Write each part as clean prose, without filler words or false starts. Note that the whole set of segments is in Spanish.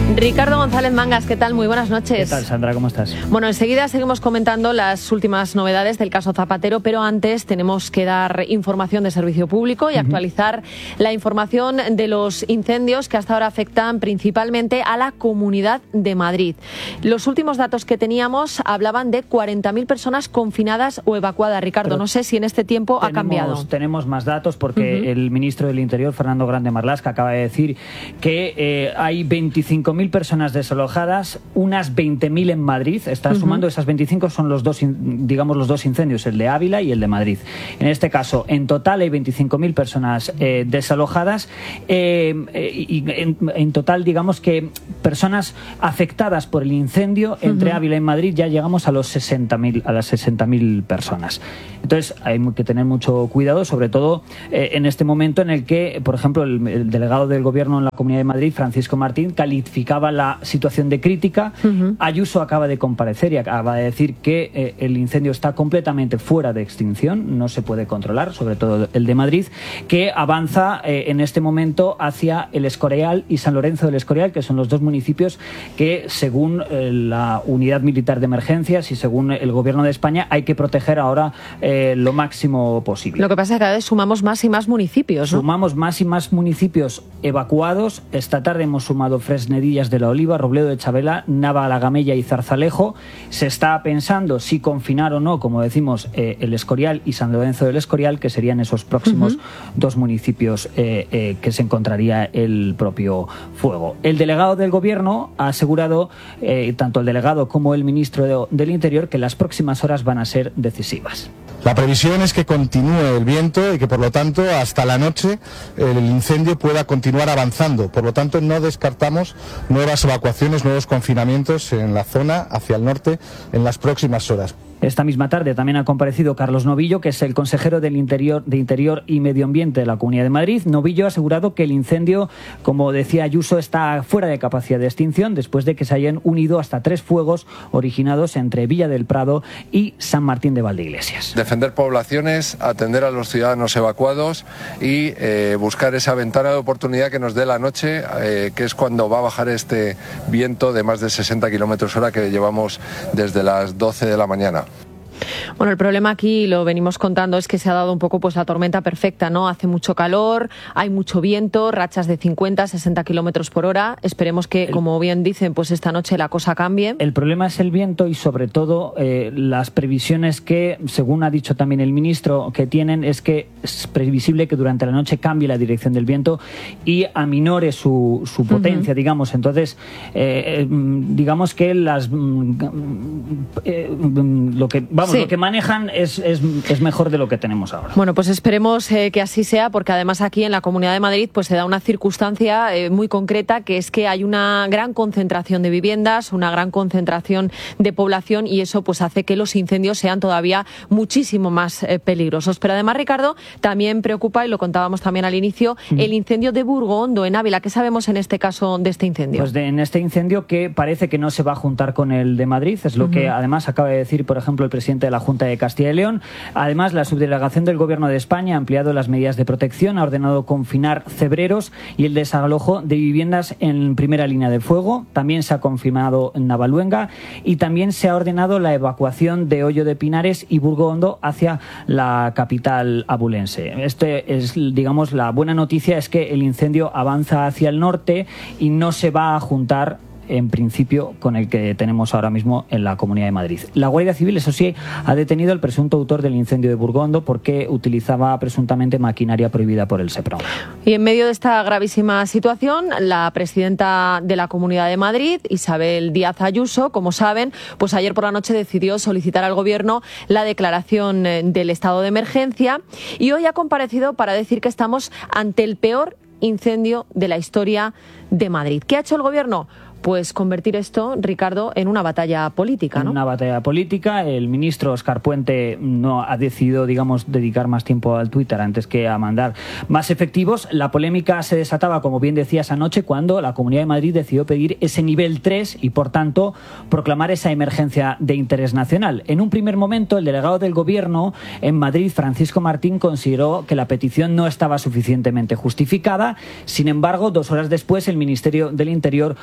Ricardo González Mangas, ¿qué tal? Muy buenas noches. ¿Qué tal, Sandra? ¿Cómo estás? Bueno, enseguida seguimos comentando las últimas novedades del caso Zapatero, pero antes tenemos que dar información de servicio público y actualizar la información de los incendios que hasta ahora afectan principalmente a la Comunidad de Madrid. Los últimos datos que teníamos hablaban de 40.000 personas confinadas o evacuadas. Ricardo, no sé si en este tiempo ha cambiado. Tenemos más datos porque el ministro del Interior, Fernando Grande Marlaska, acaba de decir que hay 25.000 personas desalojadas, unas 20.000 en Madrid. Están sumando, esas 25 son los dos incendios, el de Ávila y el de Madrid. En este caso, en total hay 25.000 personas desalojadas y en total, digamos que personas afectadas por el incendio entre Ávila y Madrid ya llegamos a las 60.000 personas. Entonces hay que tener mucho cuidado, sobre todo en este momento en el que, por ejemplo, el delegado del Gobierno en la Comunidad de Madrid, Francisco Martín, calificaba la situación de crítica. Ayuso acaba de comparecer y acaba de decir que el incendio está completamente fuera de extinción, no se puede controlar, sobre todo el de Madrid, que avanza en este momento hacia El Escorial y San Lorenzo del Escorial, que son los dos municipios que, según la Unidad Militar de Emergencias y según el Gobierno de España, hay que proteger ahora lo máximo posible. Lo que pasa es que cada vez sumamos más y más municipios, ¿no? Sumamos más y más municipios evacuados. Esta tarde hemos sumado Fresnedillas de la Oliva, Robledo de Chabela, Nava la Gamella y Zarzalejo. Se está pensando si confinar o no, como decimos, El Escorial y San Lorenzo del Escorial, que serían esos próximos dos municipios que se encontraría el propio fuego. El delegado del Gobierno ha asegurado, tanto el delegado como el ministro del Interior, que las próximas horas van a ser decisivas. La previsión es que continúe el viento y que, por lo tanto, hasta la noche el incendio pueda continuar avanzando. Por lo tanto, no descartamos nuevas evacuaciones, nuevos confinamientos en la zona hacia el norte en las próximas horas. Esta misma tarde también ha comparecido Carlos Novillo, que es el consejero de Interior y Medio Ambiente de la Comunidad de Madrid. Novillo ha asegurado que el incendio, como decía Ayuso, está fuera de capacidad de extinción después de que se hayan unido hasta 3 fuegos originados entre Villa del Prado y San Martín de Valdeiglesias. Defender poblaciones, atender a los ciudadanos evacuados y buscar esa ventana de oportunidad que nos dé la noche, que es cuando va a bajar este viento de más de 60 km/h que llevamos desde las 12 de la mañana. Bueno, el problema aquí, lo venimos contando, es que se ha dado un poco pues la tormenta perfecta, ¿no? Hace mucho calor, hay mucho viento, rachas de 50, 60 kilómetros por hora. Esperemos que, como bien dicen, pues esta noche la cosa cambie. El problema es el viento y, sobre todo, las previsiones que, según ha dicho también el ministro, que tienen, es que es previsible que durante la noche cambie la dirección del viento y aminore su potencia, digamos. Entonces, digamos que lo que manejan es mejor de lo que tenemos ahora. Bueno, pues esperemos que así sea, porque además aquí en la Comunidad de Madrid pues se da una circunstancia muy concreta, que es que hay una gran concentración de viviendas, una gran concentración de población, y eso pues hace que los incendios sean todavía muchísimo más peligrosos. Pero además, Ricardo, también preocupa, y lo contábamos también al inicio, el incendio de Burgondo, en Ávila. ¿Qué sabemos en este caso de este incendio? Pues en este incendio, que parece que no se va a juntar con el de Madrid, es lo que además acaba de decir, por ejemplo, el presidente de la Junta de Castilla y León. Además, la subdelegación del Gobierno de España ha ampliado las medidas de protección, ha ordenado confinar cebreros y el desalojo de viviendas en primera línea de fuego. También se ha confirmado en Navaluenga y también se ha ordenado la evacuación de Hoyo de Pinares y Burgondo hacia la capital abulense. Digamos, la buena noticia es que el incendio avanza hacia el norte y no se va a juntar, en principio, con el que tenemos ahora mismo en la Comunidad de Madrid. La Guardia Civil, eso sí, ha detenido al presunto autor del incendio de Burgondo porque utilizaba presuntamente maquinaria prohibida por el SEPRON. Y en medio de esta gravísima situación, la presidenta de la Comunidad de Madrid, Isabel Díaz Ayuso, como saben, pues ayer por la noche decidió solicitar al Gobierno la declaración del estado de emergencia, y hoy ha comparecido para decir que estamos ante el peor incendio de la historia de Madrid. ¿Qué ha hecho el Gobierno? Pues convertir esto, Ricardo, en una batalla política, ¿no? Una batalla política. El ministro Óscar Puente no ha decidido, digamos, dedicar más tiempo al Twitter antes que a mandar más efectivos. La polémica se desataba, como bien decías, anoche, cuando la Comunidad de Madrid decidió pedir ese nivel 3 y, por tanto, proclamar esa emergencia de interés nacional. En un primer momento, el delegado del Gobierno en Madrid, Francisco Martín, consideró que la petición no estaba suficientemente justificada. Sin embargo, 2 horas después, el Ministerio del Interior aceptó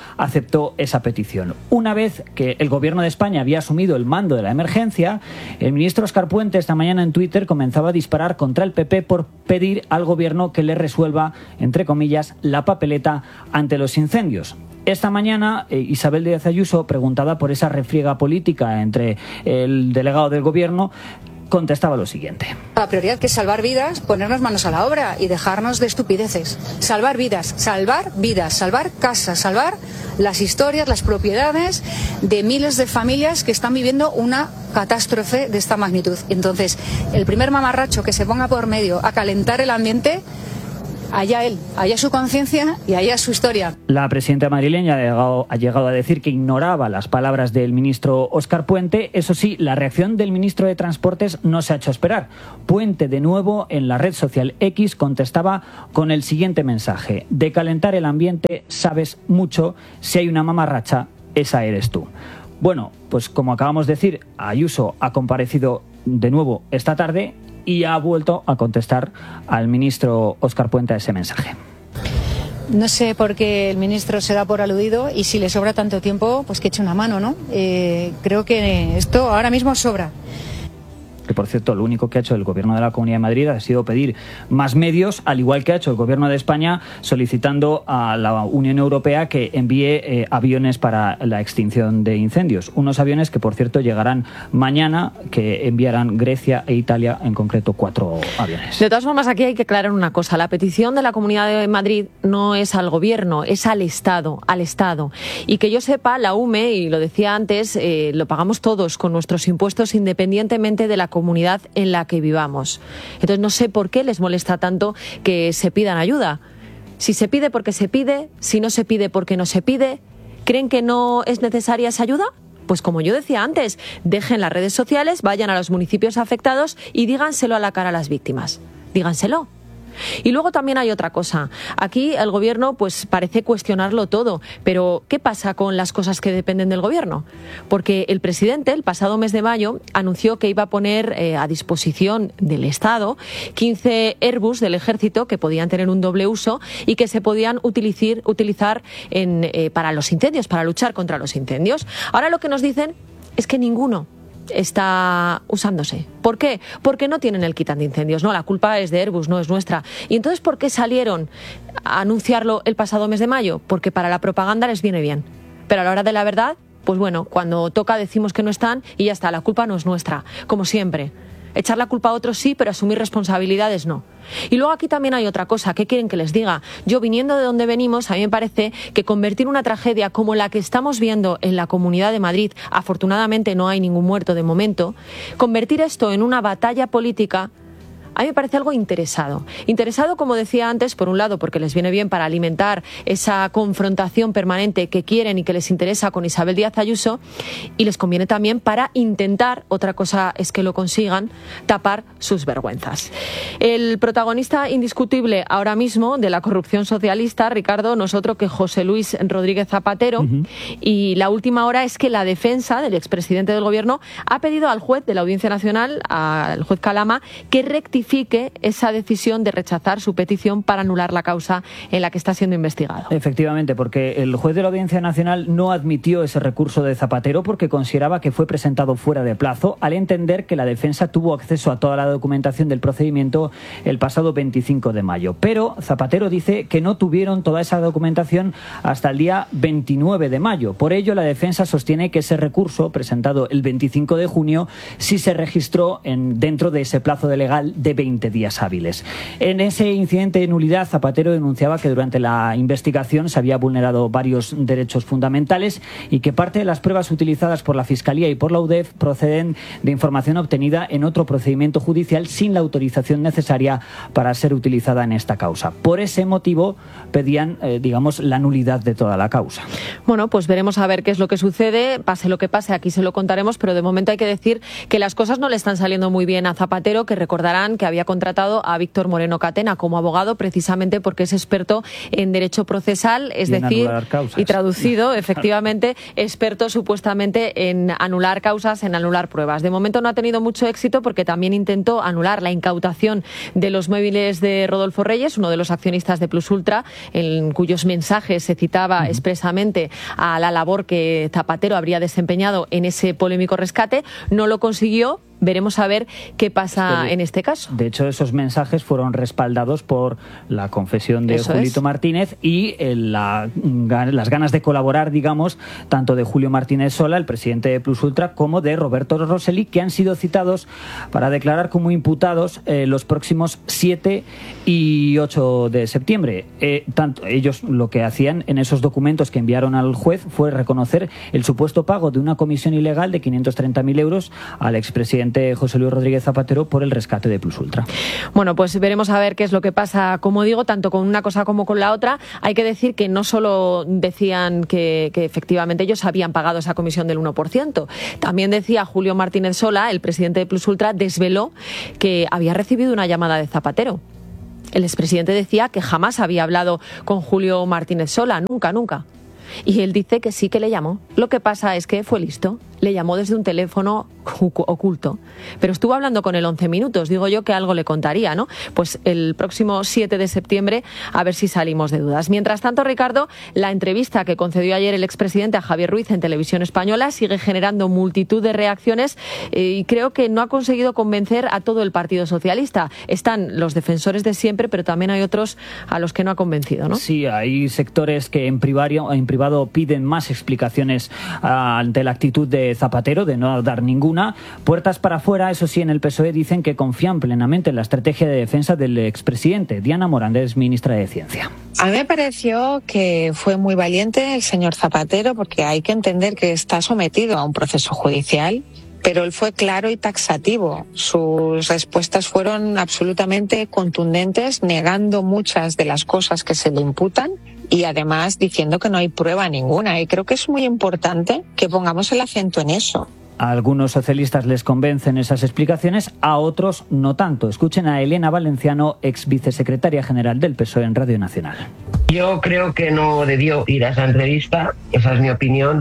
aceptó esa petición. Una vez que el Gobierno de España había asumido el mando de la emergencia, el ministro Óscar Puente esta mañana en Twitter comenzaba a disparar contra el PP por pedir al Gobierno que le resuelva, entre comillas, la papeleta ante los incendios. Esta mañana, Isabel Díaz Ayuso, preguntada por esa refriega política entre el delegado del Gobierno, contestaba lo siguiente. La prioridad, que es salvar vidas, ponernos manos a la obra y dejarnos de estupideces. Salvar vidas, salvar casas, salvar las historias, las propiedades de miles de familias que están viviendo una catástrofe de esta magnitud. Entonces, el primer mamarracho que se ponga por medio a calentar el ambiente, allá él, allá su conciencia y allá su historia. La presidenta madrileña ha llegado a decir que ignoraba las palabras del ministro Óscar Puente. Eso sí, la reacción del ministro de Transportes no se ha hecho esperar. Puente, de nuevo, en la red social X, contestaba con el siguiente mensaje: de calentar el ambiente sabes mucho, si hay una mamarracha, esa eres tú. Bueno, pues como acabamos de decir, Ayuso ha comparecido de nuevo esta tarde y ha vuelto a contestar al ministro Óscar Puente a ese mensaje. No sé por qué el ministro se da por aludido, y si le sobra tanto tiempo, pues que eche una mano, ¿no? Creo que esto ahora mismo sobra. Que, por cierto, lo único que ha hecho el Gobierno de la Comunidad de Madrid ha sido pedir más medios, al igual que ha hecho el Gobierno de España, solicitando a la Unión Europea que envíe aviones para la extinción de incendios. Unos aviones que, por cierto, llegarán mañana, que enviarán Grecia e Italia, en concreto 4 aviones. De todas formas, aquí hay que aclarar una cosa. La petición de la Comunidad de Madrid no es al Gobierno, es al Estado, Y que yo sepa, la UME, y lo decía antes, lo pagamos todos con nuestros impuestos, independientemente de la comunidad en la que vivamos. Entonces no sé por qué les molesta tanto que se pidan ayuda. Si se pide porque se pide, si no se pide porque no se pide, ¿creen que no es necesaria esa ayuda? Pues como yo decía antes, dejen las redes sociales, vayan a los municipios afectados y díganselo a la cara a las víctimas. Díganselo. Y luego también hay otra cosa. Aquí el Gobierno pues parece cuestionarlo todo, pero ¿qué pasa con las cosas que dependen del Gobierno? Porque el presidente, el pasado mes de mayo, anunció que iba a poner a disposición del Estado 15 Airbus del Ejército que podían tener un doble uso y que se podían utilizar para los incendios, para luchar contra los incendios. Ahora lo que nos dicen es que ninguno está usándose. ¿Por qué? Porque no tienen el kit antiincendios. No, la culpa es de Airbus, no es nuestra. ¿Y entonces por qué salieron a anunciarlo el pasado mes de mayo? Porque para la propaganda les viene bien. Pero a la hora de la verdad, pues bueno, cuando toca decimos que no están y ya está, la culpa no es nuestra, como siempre. Echar la culpa a otros sí, pero asumir responsabilidades no. Y luego aquí también hay otra cosa. ¿Qué quieren que les diga? Yo, viniendo de donde venimos, a mí me parece que convertir una tragedia como la que estamos viendo en la Comunidad de Madrid, afortunadamente no hay ningún muerto de momento, convertir esto en una batalla política, a mí me parece algo interesado. Interesado, como decía antes, por un lado, porque les viene bien para alimentar esa confrontación permanente que quieren y que les interesa con Isabel Díaz Ayuso, y les conviene también para intentar, otra cosa es que lo consigan, tapar sus vergüenzas. El protagonista indiscutible ahora mismo de la corrupción socialista, Ricardo, no es otro que José Luis Rodríguez Zapatero, y la última hora es que la defensa del expresidente del Gobierno ha pedido al juez de la Audiencia Nacional, al juez Calama, que rectifique esa decisión de rechazar su petición para anular la causa en la que está siendo investigado. Efectivamente, porque el juez de la Audiencia Nacional no admitió ese recurso de Zapatero porque consideraba que fue presentado fuera de plazo, al entender que la defensa tuvo acceso a toda la documentación del procedimiento el pasado 25 de mayo. Pero Zapatero dice que no tuvieron toda esa documentación hasta el día 29 de mayo. Por ello, la defensa sostiene que ese recurso, presentado el 25 de junio, sí se registró dentro de ese plazo de legal de 20 días hábiles. En ese incidente de nulidad, Zapatero denunciaba que durante la investigación se había vulnerado varios derechos fundamentales y que parte de las pruebas utilizadas por la Fiscalía y por la UDEF proceden de información obtenida en otro procedimiento judicial sin la autorización necesaria para ser utilizada en esta causa. Por ese motivo pedían, la nulidad de toda la causa. Bueno, pues veremos a ver qué es lo que sucede. Pase lo que pase, aquí se lo contaremos, pero de momento hay que decir que las cosas no le están saliendo muy bien a Zapatero, que recordarán que había contratado a Víctor Moreno Catena como abogado, precisamente porque es experto en derecho procesal, es decir, y traducido, efectivamente, experto supuestamente en anular causas, en anular pruebas. De momento no ha tenido mucho éxito porque también intentó anular la incautación de los móviles de Rodolfo Reyes, uno de los accionistas de Plus Ultra, en cuyos mensajes se citaba expresamente a la labor que Zapatero habría desempeñado en ese polémico rescate. No lo consiguió. Veremos a ver qué pasa en este caso. De hecho, esos mensajes fueron respaldados por la confesión de Julito Martínez y las ganas de colaborar, digamos, tanto de Julio Martínez Sola, el presidente de Plus Ultra, como de Roberto Rosselli, que han sido citados para declarar como imputados los próximos 7 y 8 de septiembre. Ellos lo que hacían en esos documentos que enviaron al juez fue reconocer el supuesto pago de una comisión ilegal de 530.000 euros al expresidente José Luis Rodríguez Zapatero por el rescate de Plus Ultra. Bueno, pues veremos a ver qué es lo que pasa, como digo, tanto con una cosa como con la otra. Hay que decir que no solo decían que efectivamente ellos habían pagado esa comisión del 1%, también decía Julio Martínez Sola, el presidente de Plus Ultra, desveló que había recibido una llamada de Zapatero. El expresidente decía que jamás había hablado con Julio Martínez Sola, nunca. Y él dice que sí que le llamó. Lo que pasa es que fue listo. Le llamó desde un teléfono oculto. Pero estuvo hablando con él 11 minutos. Digo yo que algo le contaría, ¿no? Pues el próximo 7 de septiembre a ver si salimos de dudas. Mientras tanto, Ricardo, la entrevista que concedió ayer el expresidente a Javier Ruiz en Televisión Española sigue generando multitud de reacciones y creo que no ha conseguido convencer a todo el Partido Socialista. Están los defensores de siempre, pero también hay otros a los que no ha convencido, ¿no? Sí, hay sectores que en privado piden más explicaciones ante la actitud de Zapatero de no dar ninguna. Puertas para afuera, eso sí, en el PSOE dicen que confían plenamente en la estrategia de defensa del expresidente. Diana Morán, ministra de Ciencia. A mí me pareció que fue muy valiente el señor Zapatero, porque hay que entender que está sometido a un proceso judicial, pero él fue claro y taxativo. Sus respuestas fueron absolutamente contundentes, negando muchas de las cosas que se le imputan y además diciendo que no hay prueba ninguna. Y creo que es muy importante que pongamos el acento en eso. A algunos socialistas les convencen esas explicaciones, a otros no tanto. Escuchen a Elena Valenciano, ex vicesecretaria general del PSOE en Radio Nacional. Yo creo que no debió ir a esa entrevista, esa es mi opinión,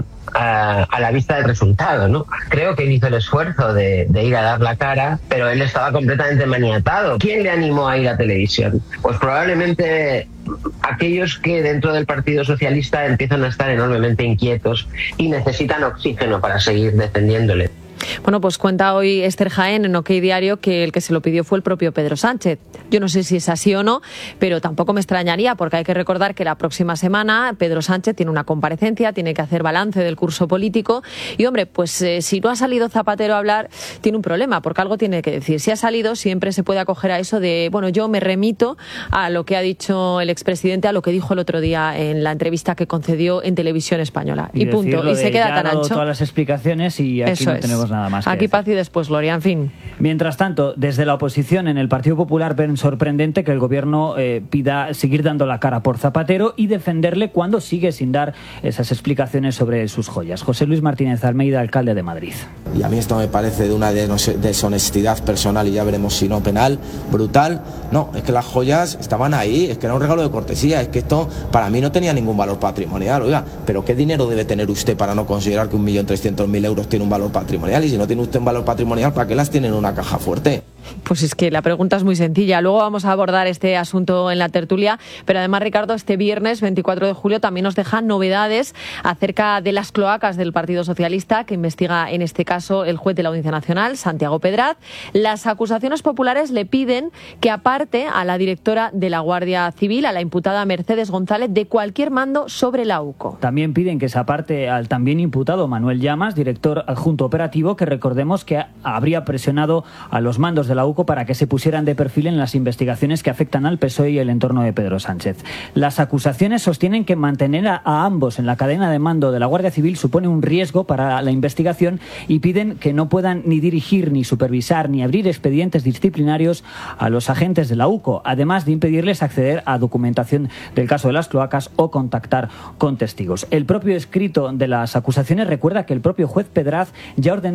a la vista del resultado, ¿no? Creo que él hizo el esfuerzo de ir a dar la cara, pero él estaba completamente maniatado. ¿Quién le animó a ir a televisión? Pues probablemente aquellos que dentro del Partido Socialista empiezan a estar enormemente inquietos y necesitan oxígeno para seguir defendiéndole. Bueno, pues cuenta hoy Esther Jaén en OK Diario que el que se lo pidió fue el propio Pedro Sánchez. Yo no sé si es así o no, pero tampoco me extrañaría, porque hay que recordar que la próxima semana Pedro Sánchez tiene una comparecencia, tiene que hacer balance del curso político y, hombre, pues si no ha salido Zapatero a hablar, tiene un problema, porque algo tiene que decir. Si ha salido, siempre se puede acoger a eso de, bueno, yo me remito a lo que ha dicho el expresidente, a lo que dijo el otro día en la entrevista que concedió en Televisión Española. Y punto. Y se queda tan ancho. Todas las explicaciones y aquí eso no tenemos nada más. Aquí paz y después gloria, en fin. Mientras tanto, desde la oposición en el Partido Popular ven sorprendente que el gobierno pida seguir dando la cara por Zapatero y defenderle cuando sigue sin dar esas explicaciones sobre sus joyas. José Luis Martínez Almeida, alcalde de Madrid. Y a mí esto me parece de una deshonestidad personal y ya veremos si no penal, brutal. No, es que las joyas estaban ahí, es que era un regalo de cortesía, es que esto para mí no tenía ningún valor patrimonial. Oiga, pero ¿qué dinero debe tener usted para no considerar que 1.300.000 euros tiene un valor patrimonial? Y si no tiene usted un valor patrimonial, ¿para qué las tiene en una caja fuerte? Pues es que la pregunta es muy sencilla. Luego vamos a abordar este asunto en la tertulia, pero además, Ricardo, este viernes 24 de julio también nos dejan novedades acerca de las cloacas del Partido Socialista, que investiga en este caso el juez de la Audiencia Nacional, Santiago Pedraz. Las acusaciones populares le piden que aparte a la directora de la Guardia Civil, a la imputada Mercedes González, de cualquier mando sobre la UCO. También piden que se aparte al también imputado Manuel Llamas, director adjunto operativo, que recordemos que habría presionado a los mandos de la UCO para que se pusieran de perfil en las investigaciones que afectan al PSOE y el entorno de Pedro Sánchez. Las acusaciones sostienen que mantener a ambos en la cadena de mando de la Guardia Civil supone un riesgo para la investigación y piden que no puedan ni dirigir, ni supervisar, ni abrir expedientes disciplinarios a los agentes de la UCO, además de impedirles acceder a documentación del caso de las cloacas o contactar con testigos. El propio escrito de las acusaciones recuerda que el propio juez Pedraz ya ordenó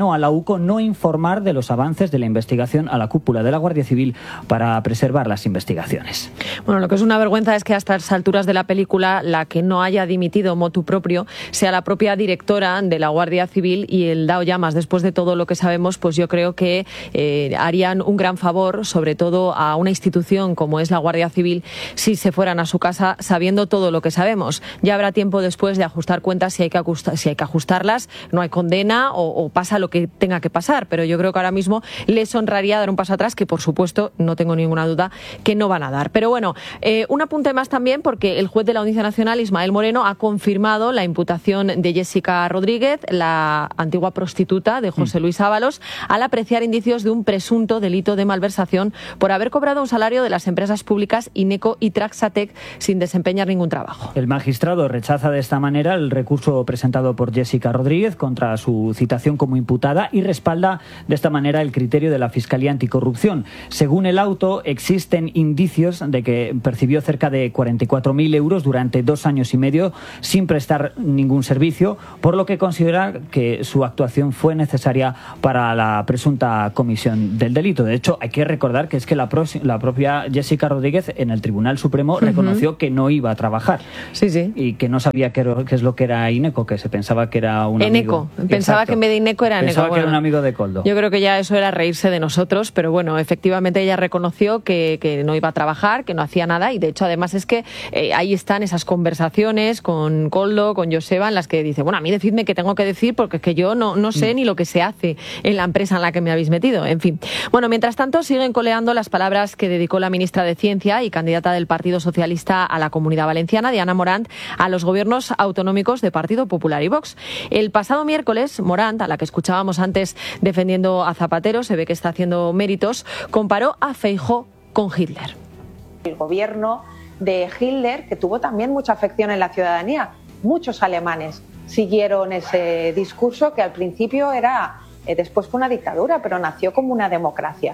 ordenó a la UCO no informar de los avances de la investigación a la cúpula de la Guardia Civil para preservar las investigaciones. Bueno, lo que es una vergüenza es que hasta las alturas de la película la que no haya dimitido motu propio sea la propia directora de la Guardia Civil y el Dao Llamas. Después de todo lo que sabemos, pues yo creo que harían un gran favor, sobre todo a una institución como es la Guardia Civil, si se fueran a su casa sabiendo todo lo que sabemos. Ya habrá tiempo después de ajustar cuentas si hay que ajustarlas, no hay condena o pasa lo que tenga que pasar, pero yo creo que ahora mismo les honraría dar un paso atrás, que por supuesto no tengo ninguna duda que no van a dar. Pero bueno, un apunte más también, porque el juez de la Audiencia Nacional, Ismael Moreno, ha confirmado la imputación de Jessica Rodríguez, la antigua prostituta de José Luis Ábalos, al apreciar indicios de un presunto delito de malversación por haber cobrado un salario de las empresas públicas Ineco y Traxatec sin desempeñar ningún trabajo. El magistrado rechaza de esta manera el recurso presentado por Jessica Rodríguez contra su citación como imputada y respalda de esta manera el criterio de la Fiscalía Anticorrupción. Según el auto, existen indicios de que percibió cerca de 44.000 euros durante 2 años y medio sin prestar ningún servicio, por lo que considera que su actuación fue necesaria para la presunta comisión del delito. De hecho, hay que recordar que es que la propia Jessica Rodríguez en el Tribunal Supremo reconoció que no iba a trabajar. Sí. Y que no sabía qué es lo que era Ineco, que se pensaba que era un Eneco. amigo. Pensaba que en vez de Ineco era Eneco. Pensaba que era un amigo de Koldo. Yo creo que ya eso era reírse de nosotros, pero bueno, efectivamente ella reconoció que no iba a trabajar, que no hacía nada, y de hecho además es que ahí están esas conversaciones con Koldo, con Joseba, en las que dice, bueno, a mí decidme qué tengo que decir porque es que yo no sé ni lo que se hace en la empresa en la que me habéis metido. En fin. Bueno, mientras tanto siguen coleando las palabras que dedicó la ministra de Ciencia y candidata del Partido Socialista a la Comunidad Valenciana, Diana Morant, a los gobiernos autonómicos de Partido Popular y Vox. El pasado miércoles, Morant, a la que escuchábamos antes defendiendo a Zapatero, se ve que está haciendo méritos, comparó a Feijóo con Hitler. El gobierno de Hitler, que tuvo también mucha afección en la ciudadanía, muchos alemanes siguieron ese discurso que al principio era, después fue una dictadura, pero nació como una democracia.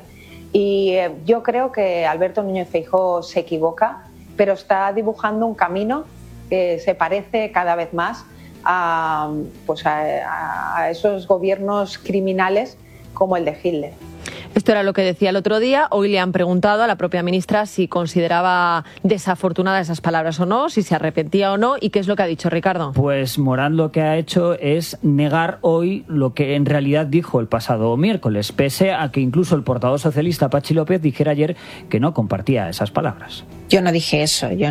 Y yo creo que Alberto Núñez Feijóo se equivoca, pero está dibujando un camino que se parece cada vez más a esos gobiernos criminales como el de Hitler. Esto era lo que decía el otro día. Hoy le han preguntado a la propia ministra si consideraba desafortunadas esas palabras o no, si se arrepentía o no, y qué es lo que ha dicho, Ricardo. Pues Morant lo que ha hecho es negar hoy lo que en realidad dijo el pasado miércoles, pese a que incluso el portavoz socialista Patxi López dijera ayer que no compartía esas palabras. Yo no dije eso, yo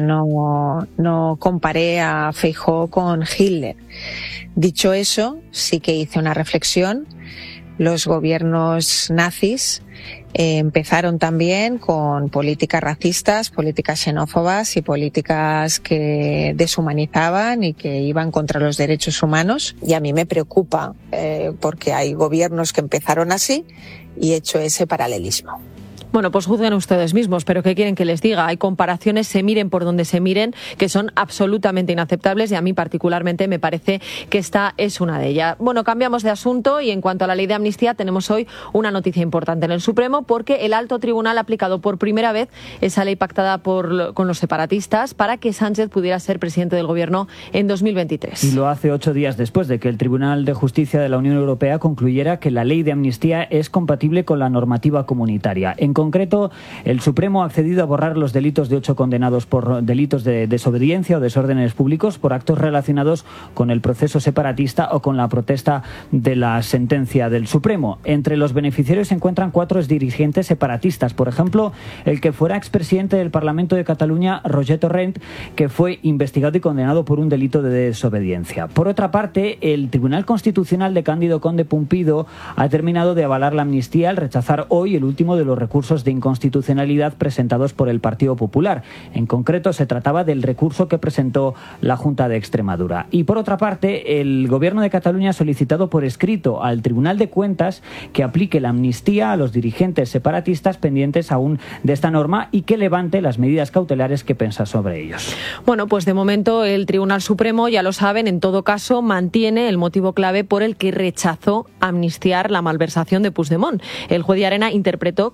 no comparé a Feijóo con Hitler. Dicho eso, sí que hice una reflexión. Los gobiernos nazis empezaron también con políticas racistas, políticas xenófobas y políticas que deshumanizaban y que iban contra los derechos humanos. Y a mí me preocupa porque hay gobiernos que empezaron así y he hecho ese paralelismo. Bueno, pues juzguen ustedes mismos, pero ¿qué quieren que les diga? Hay comparaciones, se miren por donde se miren, que son absolutamente inaceptables y a mí particularmente me parece que esta es una de ellas. Bueno, cambiamos de asunto y en cuanto a la ley de amnistía tenemos hoy una noticia importante en el Supremo porque el alto tribunal ha aplicado por primera vez esa ley pactada con los separatistas para que Sánchez pudiera ser presidente del Gobierno en 2023. Y lo hace 8 días después de que el Tribunal de Justicia de la Unión Europea concluyera que la ley de amnistía es compatible con la normativa comunitaria. En concreto, el Supremo ha accedido a borrar los delitos de 8 condenados por delitos de desobediencia o desórdenes públicos por actos relacionados con el proceso separatista o con la protesta de la sentencia del Supremo. Entre los beneficiarios se encuentran 4 exdirigentes separatistas. Por ejemplo, el que fuera expresidente del Parlamento de Cataluña, Roger Torrent, que fue investigado y condenado por un delito de desobediencia. Por otra parte, el Tribunal Constitucional de Cándido Conde Pumpido ha terminado de avalar la amnistía al rechazar hoy el último de los recursos de inconstitucionalidad presentados por el Partido Popular. En concreto, se trataba del recurso que presentó la Junta de Extremadura. Y por otra parte, el Gobierno de Cataluña ha solicitado por escrito al Tribunal de Cuentas que aplique la amnistía a los dirigentes separatistas pendientes aún de esta norma y que levante las medidas cautelares que piensa sobre ellos. Bueno, pues de momento el Tribunal Supremo, ya lo saben, en todo caso mantiene el motivo clave por el que rechazó amnistiar la malversación de Puigdemont. El juez de Arena interpretó que la ley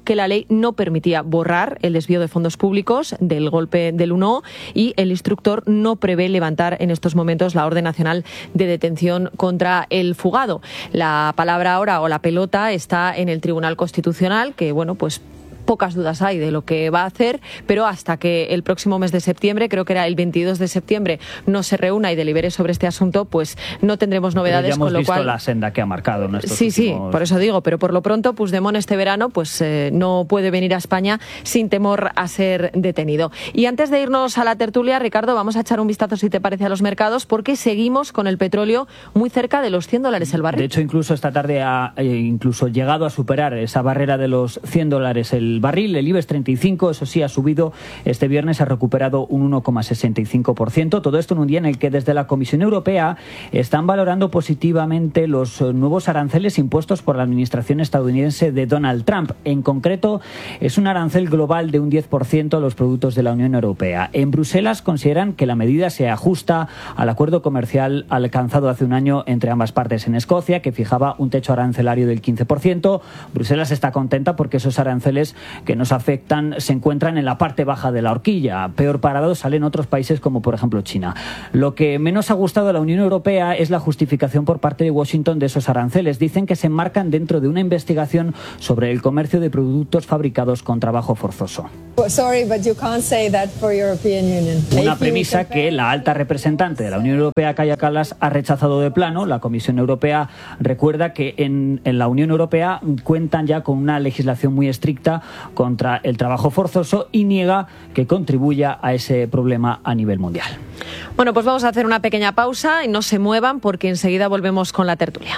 ley no permitía borrar el desvío de fondos públicos del golpe del 1 y el instructor no prevé levantar en estos momentos la orden nacional de detención contra el fugado. La palabra ahora o la pelota está en el Tribunal Constitucional, que bueno, pues pocas dudas hay de lo que va a hacer, pero hasta que el próximo mes de septiembre, creo que era el 22 de septiembre, no se reúna y delibere sobre este asunto, pues no tendremos novedades. Pero ya hemos con lo visto cual la senda que ha marcado en estos sí, últimos... por eso digo, pero por lo pronto Puigdemont este verano pues no puede venir a España sin temor a ser detenido. Y antes de irnos a la tertulia, Ricardo, vamos a echar un vistazo, si te parece, a los mercados, porque seguimos con el petróleo muy cerca de los $100 el barril. De hecho, incluso esta tarde ha incluso llegado a superar esa barrera de los $100 el barril. El IBEX 35, eso sí, ha subido este viernes, ha recuperado un 1,65%. Todo esto en un día en el que desde la Comisión Europea están valorando positivamente los nuevos aranceles impuestos por la administración estadounidense de Donald Trump. En concreto, es un arancel global de un 10% a los productos de la Unión Europea. En Bruselas consideran que la medida se ajusta al acuerdo comercial alcanzado hace un año entre ambas partes en Escocia, que fijaba un techo arancelario del 15%. Bruselas está contenta porque esos aranceles que nos afectan se encuentran en la parte baja de la horquilla. Peor parados salen otros países como por ejemplo China. Lo que menos ha gustado a la Unión Europea es la justificación por parte de Washington de esos aranceles. Dicen que se enmarcan dentro de una investigación sobre el comercio de productos fabricados con trabajo forzoso. Una premisa que la alta representante de la Unión Europea, Kaja Kallas, ha rechazado de plano. La Comisión Europea recuerda que en la Unión Europea cuentan ya con una legislación muy estricta contra el trabajo forzoso y niega que contribuya a ese problema a nivel mundial. Bueno, pues vamos a hacer una pequeña pausa y no se muevan porque enseguida volvemos con la tertulia.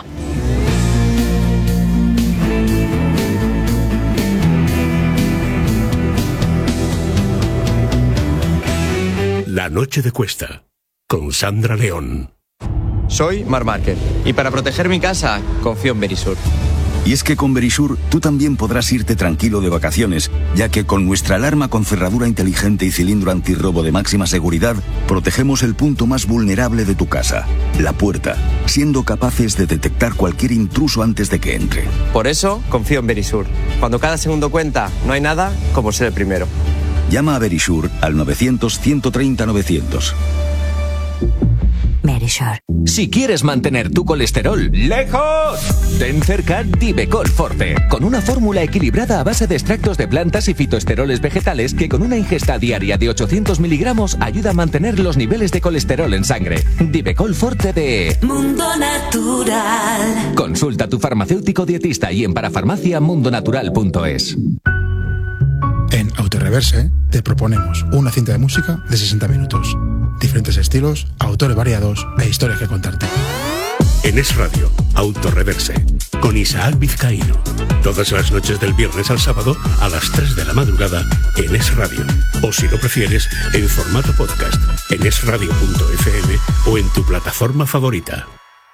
La noche de Cuesta, con Sandra León. Soy Marc Márquez y para proteger mi casa confío en Verisur. Y es que con Verisur tú también podrás irte tranquilo de vacaciones, ya que con nuestra alarma con cerradura inteligente y cilindro antirrobo de máxima seguridad, protegemos el punto más vulnerable de tu casa, la puerta, siendo capaces de detectar cualquier intruso antes de que entre. Por eso confío en Verisur. Cuando cada segundo cuenta, no hay nada como ser el primero. Llama a Verisur al 900-130-900. Verisur. Si quieres mantener tu colesterol lejos, ten cerca Divecol Forte, con una fórmula equilibrada a base de extractos de plantas y fitoesteroles vegetales que con una ingesta diaria de 800 miligramos ayuda a mantener los niveles de colesterol en sangre. Divecol Forte de Mundo Natural. Consulta a tu farmacéutico dietista y en parafarmaciamundonatural.es. En Autoreverse te proponemos una cinta de música de 60 minutos. Diferentes estilos, autores variados e historias que contarte. En Es Radio, Autoreverse, con Isaac Vizcaíno. Todas las noches del viernes al sábado a las 3 de la madrugada en Es Radio. O si lo prefieres, en formato podcast, en esradio.fm o en tu plataforma favorita.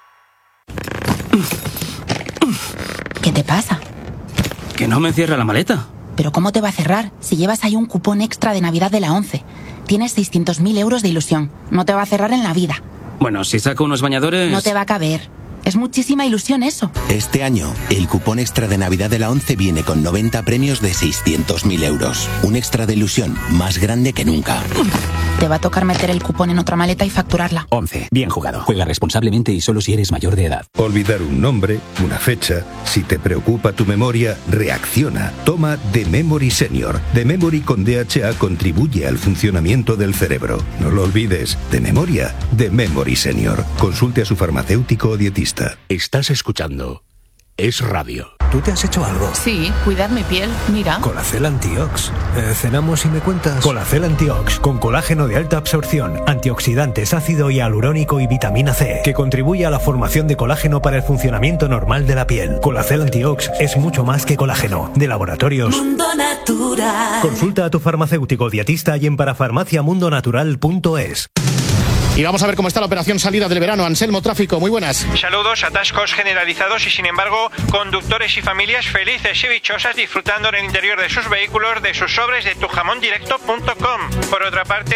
¿Qué te pasa? Que no me cierra la maleta. ¿Pero cómo te va a cerrar si llevas ahí un cupón extra de Navidad de la 11? Tienes 600.000 euros de ilusión. No te va a cerrar en la vida. Bueno, si saco unos bañadores... No te va a caber. Es muchísima ilusión eso. Este año, el cupón extra de Navidad de la 11 viene con 90 premios de 600.000 euros. Un extra de ilusión más grande que nunca. Te va a tocar meter el cupón en otra maleta y facturarla. 11. Bien jugado. Juega responsablemente y solo si eres mayor de edad. Olvidar un nombre, una fecha. Si te preocupa tu memoria, reacciona. Toma The Memory Senior. The Memory con DHA contribuye al funcionamiento del cerebro. No lo olvides. De memoria, The Memory Senior. Consulte a su farmacéutico o dietista. Estás escuchando Es Radio. ¿Tú te has hecho algo? Sí, cuidar mi piel, mira. Colacel Antiox. Cenamos y me cuentas. Colacel Antiox, con colágeno de alta absorción, antioxidantes, ácido hialurónico y vitamina C, que contribuye a la formación de colágeno para el funcionamiento normal de la piel. Colacel Antiox es mucho más que colágeno. De Laboratorios Mundo Natural. Consulta a tu farmacéutico dietista y en parafarmaciamundonatural.es. Y vamos a ver cómo está la operación salida del verano. Anselmo, tráfico, muy buenas. Saludos, atascos generalizados y sin embargo conductores y familias felices y dichosas disfrutando en el interior de sus vehículos de sus sobres de tujamondirecto.com. Por otra parte,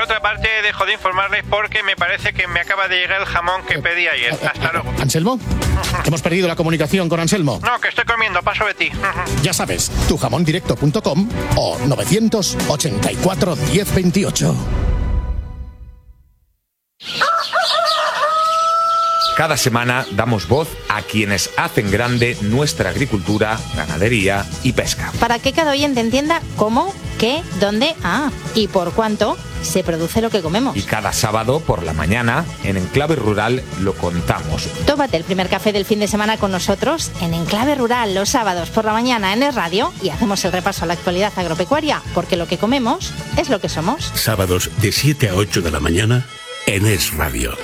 dejo de informarles porque me parece que me acaba de llegar el jamón que pedí ayer. Hasta luego. Anselmo. Hemos perdido la comunicación con Anselmo. No, que estoy comiendo, paso de ti. Ya sabes, tujamondirecto.com o 984 1028. Cada semana damos voz a quienes hacen grande nuestra agricultura, ganadería y pesca. Para que cada oyente entienda cómo, qué, dónde, y por cuánto se produce lo que comemos. Y cada sábado por la mañana, en Enclave Rural, lo contamos. Tómate el primer café del fin de semana con nosotros en Enclave Rural los sábados por la mañana en Es Radio y hacemos el repaso a la actualidad agropecuaria, porque lo que comemos es lo que somos. Sábados de 7 a 8 de la mañana en Es Radio.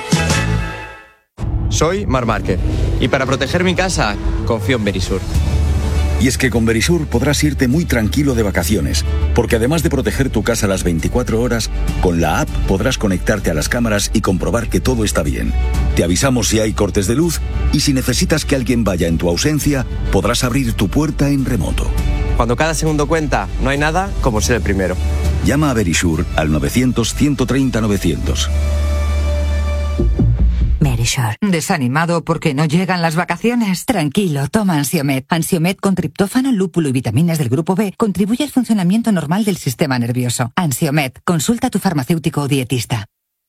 Soy Mar Márquez y para proteger mi casa confío en Verisur. Y es que con Verisur podrás irte muy tranquilo de vacaciones, porque además de proteger tu casa las 24 horas, con la app podrás conectarte a las cámaras y comprobar que todo está bien. Te avisamos si hay cortes de luz y si necesitas que alguien vaya en tu ausencia, podrás abrir tu puerta en remoto. Cuando cada segundo cuenta, no hay nada como ser el primero. Llama a Verisur al 900-130-900. Verisur. ¿Desanimado porque no llegan las vacaciones? Tranquilo, toma Ansiomed. Ansiomed con triptófano, lúpulo y vitaminas del grupo B contribuye al funcionamiento normal del sistema nervioso. Ansiomed. Consulta a tu farmacéutico o dietista.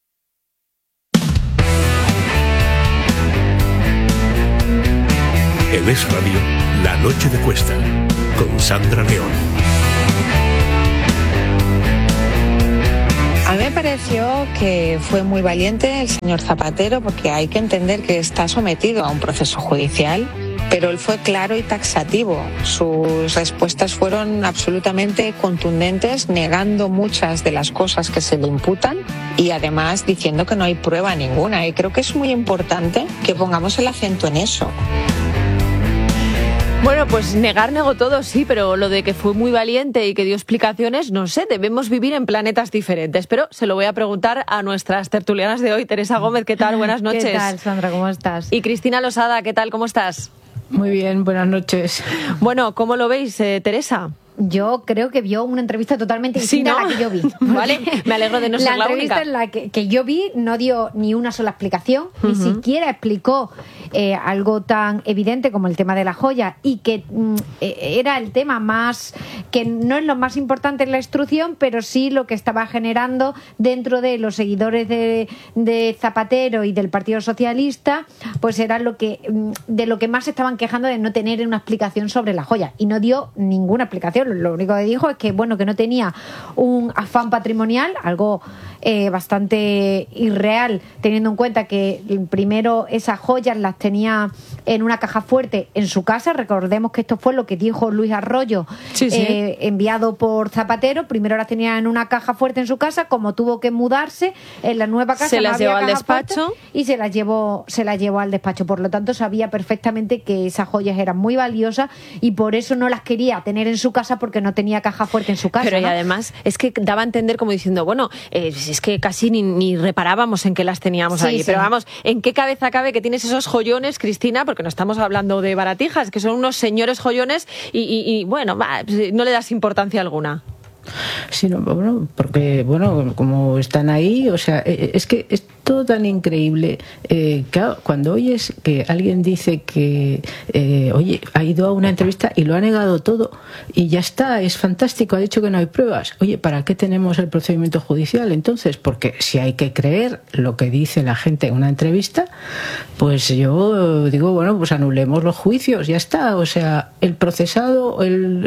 En Es Radio, La Noche de Cuesta, con Sandra León. A mí me pareció que fue muy valiente el señor Zapatero, porque hay que entender que está sometido a un proceso judicial, pero él fue claro y taxativo. Sus respuestas fueron absolutamente contundentes, negando muchas de las cosas que se le imputan y además diciendo que no hay prueba ninguna. Y creo que es muy importante que pongamos el acento en eso. Bueno, pues negó todo, sí, pero lo de que fue muy valiente y que dio explicaciones, no sé, debemos vivir en planetas diferentes. Pero se lo voy a preguntar a nuestras tertulianas de hoy. Teresa Gómez, ¿qué tal? Buenas noches. ¿Qué tal, Sandra? ¿Cómo estás? Y Cristina Losada, ¿qué tal? ¿Cómo estás? Muy bien, buenas noches. Bueno, ¿cómo lo veis, Teresa? Yo creo que vio una entrevista totalmente distinta a la que yo vi. Vale, me alegro de no ser la única. La entrevista en la que yo vi no dio ni una sola explicación, ni siquiera explicó algo tan evidente como el tema de la joya, y que era el tema más, que no es lo más importante en la instrucción, pero sí lo que estaba generando dentro de los seguidores de Zapatero y del Partido Socialista, pues era de lo que más se estaban quejando, de no tener una explicación sobre la joya, y no dio ninguna explicación. Lo único que dijo es que que no tenía un afán patrimonial, algo bastante irreal, teniendo en cuenta que primero esas joyas las tenía en una caja fuerte en su casa. Recordemos que esto fue lo que dijo Luis Arroyo, enviado por Zapatero. Primero las tenía en una caja fuerte en su casa, como tuvo que mudarse en la nueva casa, se las llevó al despacho y se las llevó al despacho. Por lo tanto, sabía perfectamente que esas joyas eran muy valiosas y por eso no las quería tener en su casa, porque no tenía caja fuerte en su casa. Pero y además es que daba a entender como diciendo, bueno, es que casi ni reparábamos en que las teníamos allí. Pero vamos, ¿en qué cabeza cabe que tienes esos joyones, Cristina? Porque no estamos hablando de baratijas, que son unos señores joyones y bueno, no le das importancia alguna. Sí, no, bueno, porque, bueno, como están ahí, o sea, es que es todo tan increíble. Claro, cuando oyes que alguien dice que, oye, ha ido a una entrevista y lo ha negado todo y ya está, es fantástico, ha dicho que no hay pruebas. Oye, ¿para qué tenemos el procedimiento judicial entonces? Porque si hay que creer lo que dice la gente en una entrevista, pues yo digo, bueno, pues anulemos los juicios, ya está. O sea, el procesado,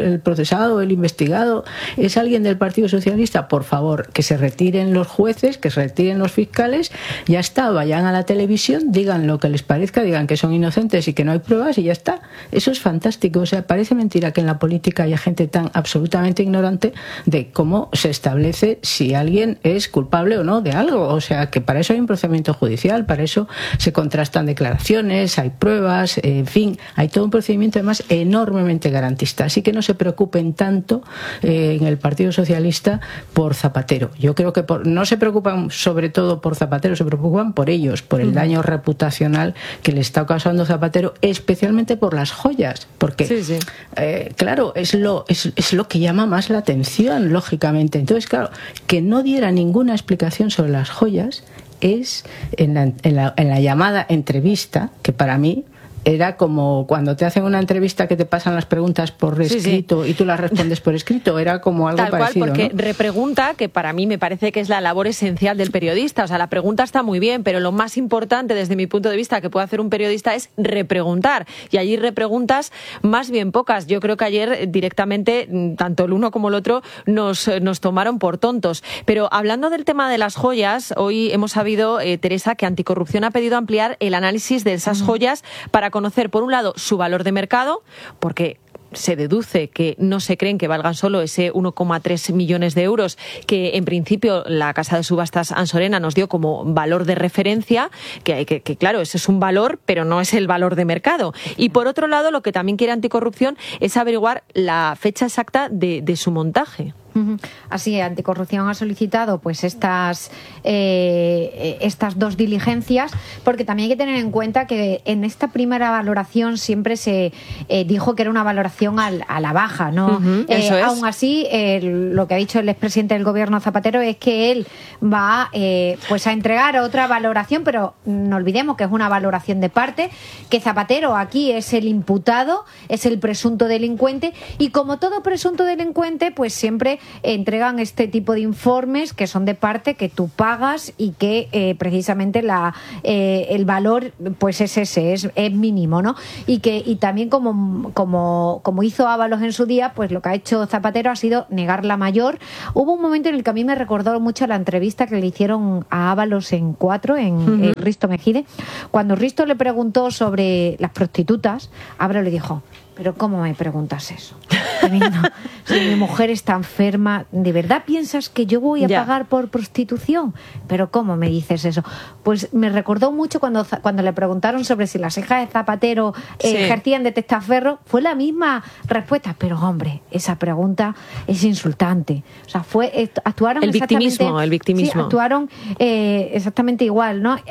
el investigado es alguien del Partido Socialista, por favor, que se retiren los jueces, que se retiren los fiscales, ya está, vayan a la televisión, digan lo que les parezca, digan que son inocentes y que no hay pruebas y ya está. Eso es fantástico. O sea, parece mentira que en la política haya gente tan absolutamente ignorante de cómo se establece si alguien es culpable o no de algo. O sea, que para eso hay un procedimiento judicial, para eso se contrastan declaraciones, hay pruebas, en fin, hay todo un procedimiento además enormemente garantista. Así que no se preocupen tanto en el Partido Socialista por Zapatero. Yo creo que no se preocupan sobre todo por Zapatero, se preocupan por ellos, por el daño reputacional que le está causando Zapatero, especialmente por las joyas, porque claro, es lo que llama más la atención, lógicamente. Entonces, claro, que no diera ninguna explicación sobre las joyas es en la llamada entrevista, que para mí era como cuando te hacen una entrevista que te pasan las preguntas por escrito y tú las respondes por escrito, era como algo parecido. Tal cual, porque ¿no? repregunta, que para mí me parece que es la labor esencial del periodista. O sea, la pregunta está muy bien, pero lo más importante desde mi punto de vista que puede hacer un periodista es repreguntar. Y allí repreguntas más bien pocas. Yo creo que ayer directamente, tanto el uno como el otro, nos tomaron por tontos. Pero hablando del tema de las joyas, hoy hemos sabido, Teresa, que Anticorrupción ha pedido ampliar el análisis de esas joyas para conocer, por un lado, su valor de mercado, porque se deduce que no se creen que valgan solo ese 1,3 millones de euros que en principio la casa de subastas Ansorena nos dio como valor de referencia, que claro, ese es un valor, pero no es el valor de mercado. Y por otro lado, lo que también quiere Anticorrupción es averiguar la fecha exacta de su montaje. Así, Anticorrupción ha solicitado pues estas dos diligencias, porque también hay que tener en cuenta que en esta primera valoración siempre se dijo que era una valoración a la baja, ¿no? Eso es. Aún así, lo que ha dicho el expresidente del gobierno Zapatero es que él va pues a entregar otra valoración, pero no olvidemos que es una valoración de parte, que Zapatero aquí es el imputado, es el presunto delincuente, y como todo presunto delincuente, pues siempre entregan este tipo de informes que son de parte, que tú pagas y que precisamente el valor pues es ese, es mínimo, ¿no? Y también como hizo Ábalos en su día, pues lo que ha hecho Zapatero ha sido negar la mayor. Hubo un momento en el que a mí me recordó mucho la entrevista que le hicieron a Ábalos en 4, en Risto Mejide, cuando Risto le preguntó sobre las prostitutas, Ábalos le dijo: ¿pero cómo me preguntas eso? Si mi mujer está enferma, ¿de verdad piensas que yo voy a pagar por prostitución? ¿Pero cómo me dices eso? Pues me recordó mucho cuando le preguntaron sobre si las hijas de Zapatero ejercían de testaferro, fue la misma respuesta. Pero hombre, esa pregunta es insultante. O sea, actuaron el victimismo. Sí, actuaron exactamente igual, ¿no?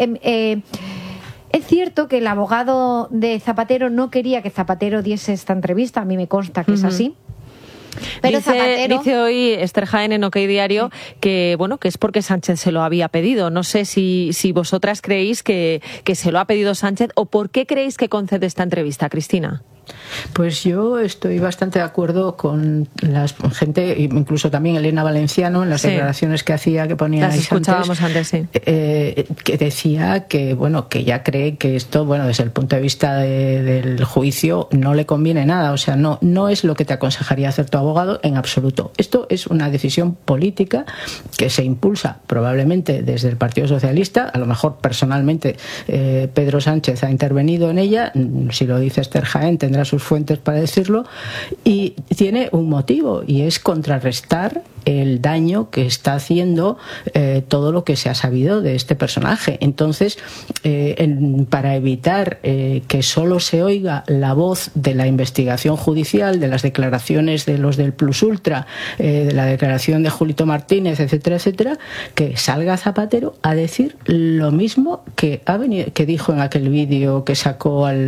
Es cierto que el abogado de Zapatero no quería que Zapatero diese esta entrevista, a mí me consta que es así. Pero dice hoy Esther Jaén en OK Diario que es porque Sánchez se lo había pedido. No sé si vosotras creéis que se lo ha pedido Sánchez, o por qué creéis que concede esta entrevista, Cristina. Pues yo estoy bastante de acuerdo con la gente, incluso también Elena Valenciano, en las declaraciones que hacía, que ponía las escuchábamos antes, que decía que que ya cree que esto, desde el punto de vista del juicio, no le conviene nada. O sea, no es lo que te aconsejaría hacer tu abogado en absoluto. Esto es una decisión política que se impulsa probablemente desde el Partido Socialista. A lo mejor personalmente Pedro Sánchez ha intervenido en ella. Si lo dice Esther Jaén, tendrá sus fuentes para decirlo, y tiene un motivo, y es contrarrestar el daño que está haciendo todo lo que se ha sabido de este personaje. Entonces, para evitar que solo se oiga la voz de la investigación judicial, de las declaraciones de los del Plus Ultra, de la declaración de Julito Martínez, etcétera, etcétera, que salga Zapatero a decir lo mismo que dijo en aquel vídeo que sacó a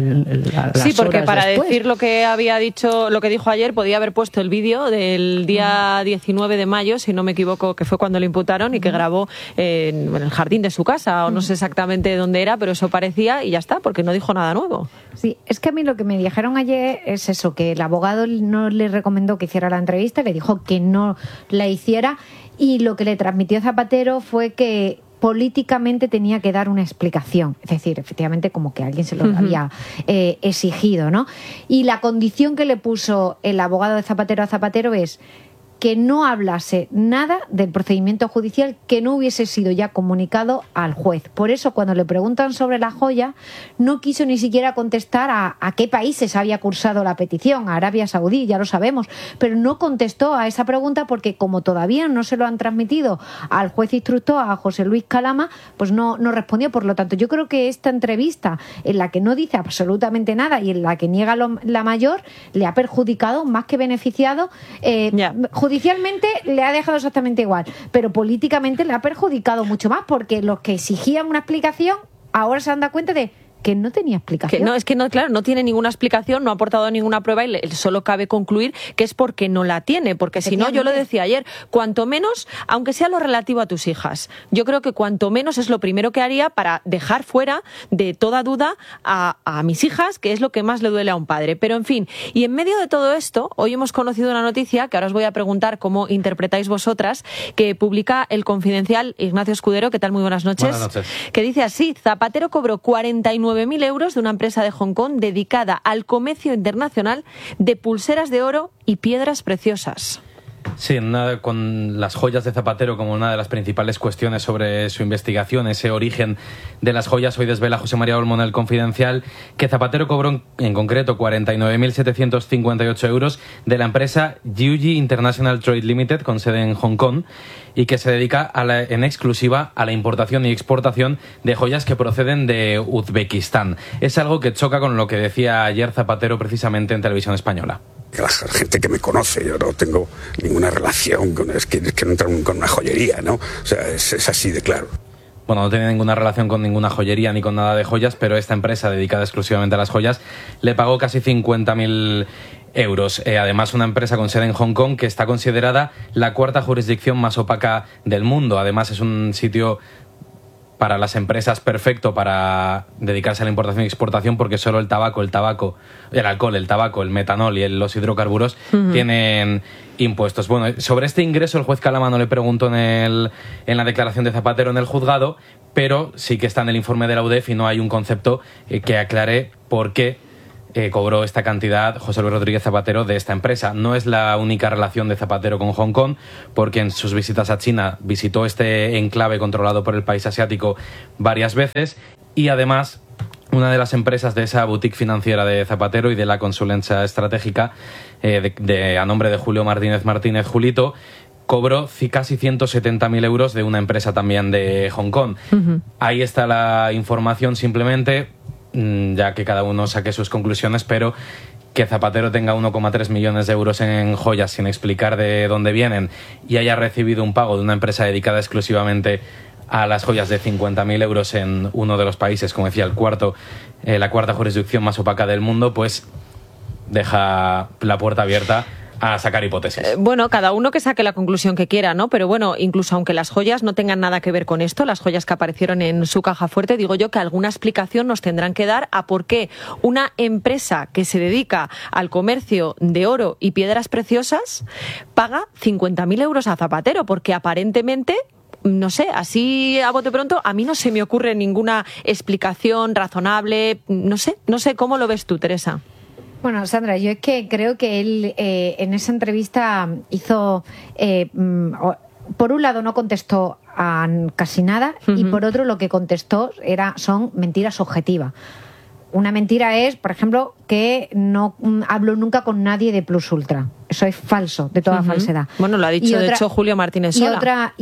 las porque para después. decir lo que había dicho, lo que dijo ayer, podía haber puesto el vídeo del día 19 de mayo, si no me equivoco, que fue cuando lo imputaron, y que grabó en el jardín de su casa, o no sé exactamente dónde era, pero eso parecía, y ya está, porque no dijo nada nuevo. Sí, es que a mí lo que me dijeron ayer es eso, que el abogado no le recomendó que hiciera la entrevista, le dijo que no la hiciera, y lo que le transmitió Zapatero fue que políticamente tenía que dar una explicación, es decir, efectivamente como que alguien se lo había exigido, ¿no? Y la condición que le puso el abogado de Zapatero a Zapatero es que no hablase nada del procedimiento judicial que no hubiese sido ya comunicado al juez. Por eso, cuando le preguntan sobre la joya, no quiso ni siquiera contestar a qué países había cursado la petición, a Arabia Saudí, ya lo sabemos, pero no contestó a esa pregunta porque como todavía no se lo han transmitido al juez instructor, a José Luis Calama, pues no respondió. Por lo tanto, yo creo que esta entrevista, en la que no dice absolutamente nada y en la que niega la mayor, le ha perjudicado más que beneficiado. Judicialmente le ha dejado exactamente igual, pero políticamente le ha perjudicado mucho más, porque los que exigían una explicación ahora se han dado cuenta de que no tenía explicación. Claro, no tiene ninguna explicación, no ha aportado ninguna prueba y solo cabe concluir que es porque no la tiene, porque si no, yo lo decía ayer, cuanto menos, aunque sea lo relativo a tus hijas, yo creo que cuanto menos es lo primero que haría para dejar fuera de toda duda a mis hijas, que es lo que más le duele a un padre. Pero en fin, y en medio de todo esto, hoy hemos conocido una noticia que ahora os voy a preguntar cómo interpretáis vosotras, que publica El Confidencial. Ignacio Escudero, ¿qué tal? Muy buenas noches. Buenas noches. Que dice así: Zapatero cobró 49.000 euros de una empresa de Hong Kong dedicada al comercio internacional de pulseras de oro y piedras preciosas. Sí, con las joyas de Zapatero como una de las principales cuestiones sobre su investigación, ese origen de las joyas. Hoy desvela José María Olmo en El Confidencial que Zapatero cobró en concreto 49.758 euros de la empresa Jiuji International Trade Limited, con sede en Hong Kong, y que se dedica en exclusiva a la importación y exportación de joyas que proceden de Uzbekistán. Es algo que choca con lo que decía ayer Zapatero precisamente en Televisión Española. La gente que me conoce, yo no tengo ninguna relación con, es que no entro con una joyería, ¿no? O sea, es así de claro. Bueno, no tiene ninguna relación con ninguna joyería ni con nada de joyas, pero esta empresa dedicada exclusivamente a las joyas le pagó casi 50.000 euros. Además, una empresa con sede en Hong Kong que está considerada la cuarta jurisdicción más opaca del mundo. Además, es un sitio para las empresas perfecto para dedicarse a la importación y exportación, porque solo el alcohol, el tabaco, el metanol y los hidrocarburos tienen impuestos. Bueno, sobre este ingreso el juez Calamano le preguntó en la declaración de Zapatero en el juzgado, pero sí que está en el informe de la UDEF y no hay un concepto que aclare por qué cobró esta cantidad José Luis Rodríguez Zapatero de esta empresa. No es la única relación de Zapatero con Hong Kong, porque en sus visitas a China visitó este enclave controlado por el país asiático varias veces, y además una de las empresas de esa boutique financiera de Zapatero y de la consulencia estratégica a nombre de Julio Martínez Julito, cobró casi 170.000 euros de una empresa también de Hong Kong. Ahí está la información, simplemente, ya que cada uno saque sus conclusiones, pero que Zapatero tenga 1,3 millones de euros en joyas sin explicar de dónde vienen y haya recibido un pago de una empresa dedicada exclusivamente a las joyas de 50.000 euros en uno de los países, como decía, la cuarta jurisdicción más opaca del mundo, pues deja la puerta abierta a sacar hipótesis. Bueno, cada uno que saque la conclusión que quiera, ¿no? Pero bueno, incluso aunque las joyas no tengan nada que ver con esto, las joyas que aparecieron en su caja fuerte, digo yo que alguna explicación nos tendrán que dar a por qué una empresa que se dedica al comercio de oro y piedras preciosas paga 50.000 euros a Zapatero, porque aparentemente, no sé, así a bote pronto, a mí no se me ocurre ninguna explicación razonable. No sé cómo lo ves tú, Teresa. Bueno, Sandra, yo es que creo que él en esa entrevista hizo, por un lado no contestó a casi nada y por otro lo que contestó son mentiras objetivas. Una mentira es, por ejemplo, que no hablo nunca con nadie de Plus Ultra. Eso es falso, de toda falsedad. Bueno, lo ha dicho de hecho Julio Martínez Sola.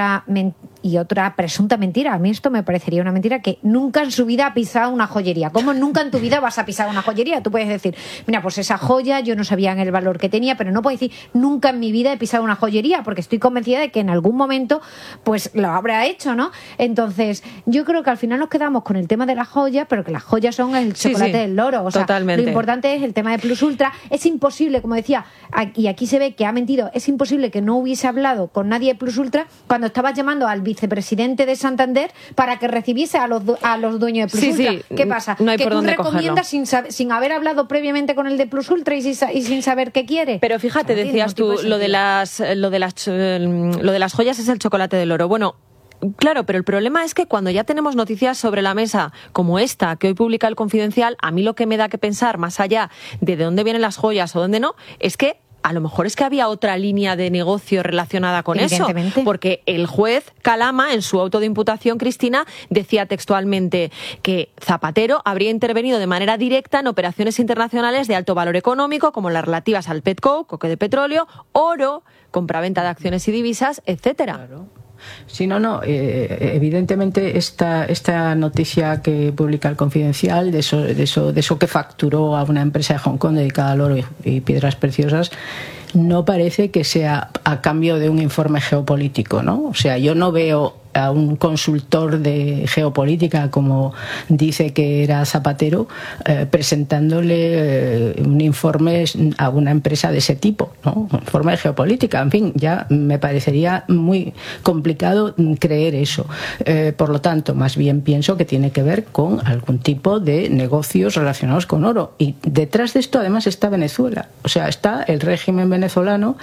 Y otra presunta mentira. A mí esto me parecería una mentira, que nunca en su vida ha pisado una joyería. ¿Cómo nunca en tu vida vas a pisar una joyería? Tú puedes decir, mira, pues esa joya yo no sabía el valor que tenía, pero no puedes decir, nunca en mi vida he pisado una joyería, porque estoy convencida de que en algún momento pues lo habrá hecho, ¿no? Entonces, yo creo que al final nos quedamos con el tema de las joyas, pero que las joyas son el chocolate del loro. O sea, totalmente. Lo importante es el tema de Plus Ultra. Es imposible, como decía, y aquí se ve que ha mentido, es imposible que no hubiese hablado con nadie de Plus Ultra cuando estabas llamando al vicepresidente de Santander para que recibiese a los dueños de Plus Ultra. ¿Qué pasa? No hay que por tú dónde recomiendas sin haber hablado previamente con el de Plus Ultra y sin saber qué quiere. Pero fíjate, o sea, decías tú, lo de las joyas es el chocolate del oro. Bueno, claro, pero el problema es que cuando ya tenemos noticias sobre la mesa como esta que hoy publica El Confidencial, a mí lo que me da que pensar, más allá de dónde vienen las joyas o dónde no, es que a lo mejor es que había otra línea de negocio relacionada con eso, porque el juez Calama, en su auto de imputación, Cristina, decía textualmente que Zapatero habría intervenido de manera directa en operaciones internacionales de alto valor económico, como las relativas al petcoke, coque de petróleo, oro, compraventa de acciones y divisas, etcétera. Claro. Sí, evidentemente esta noticia que publica El Confidencial de eso que facturó a una empresa de Hong Kong dedicada al oro y piedras preciosas, no parece que sea a cambio de un informe geopolítico, ¿no? O sea, yo no veo a un consultor de geopolítica, como dice que era Zapatero, presentándole un informe a una empresa de ese tipo, ¿no? Un informe de geopolítica. En fin, ya me parecería muy complicado creer eso. Por lo tanto, más bien pienso que tiene que ver con algún tipo de negocios relacionados con oro. Y detrás de esto, además, está Venezuela. O sea, está el régimen venezolano,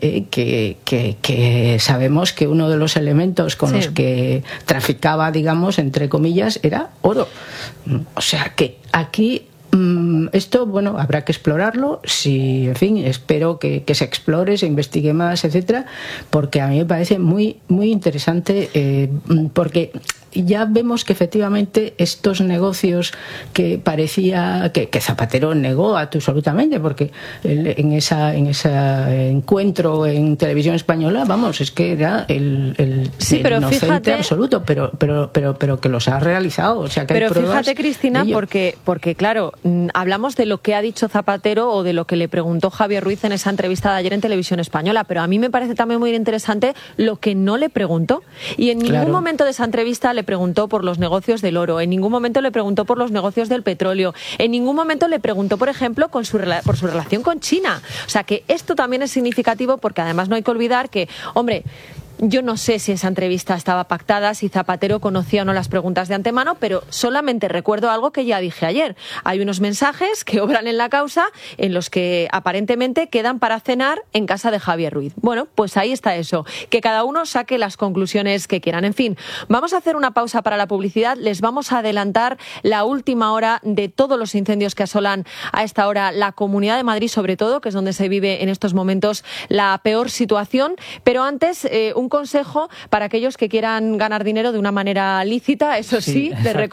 que sabemos que uno de los elementos con los que traficaba, digamos, entre comillas, era oro. O sea, que aquí esto, bueno, habrá que explorarlo. Sí, en fin, espero que se explore, se investigue más, etcétera, porque a mí me parece muy, muy interesante, porque ya vemos que efectivamente estos negocios que parecía que Zapatero negó absolutamente, porque en ese encuentro en televisión española, vamos, es que era el pero inocente fíjate, absoluto, pero que los ha realizado. O sea, que pero hay pruebas fíjate, Cristina, de ello. porque claro, hablamos de lo que ha dicho Zapatero o de lo que le preguntó Javier Ruiz en esa entrevista de ayer en televisión española, pero a mí me parece también muy interesante lo que no le preguntó. Y en ningún momento de esa entrevista le preguntó por los negocios del oro, en ningún momento le preguntó por los negocios del petróleo, en ningún momento le preguntó, por ejemplo, por su relación con China. O sea, que esto también es significativo, porque además no hay que olvidar que, hombre, yo no sé si esa entrevista estaba pactada, si Zapatero conocía o no las preguntas de antemano, pero solamente recuerdo algo que ya dije ayer. Hay unos mensajes que obran en la causa en los que aparentemente quedan para cenar en casa de Javier Ruiz. Bueno, pues ahí está eso. Que cada uno saque las conclusiones que quieran. En fin, vamos a hacer una pausa para la publicidad. Les vamos a adelantar la última hora de todos los incendios que asolan a esta hora la Comunidad de Madrid, sobre todo, que es donde se vive en estos momentos la peor situación. Pero antes, un consejo para aquellos que quieran ganar dinero de una manera lícita, eso sí, de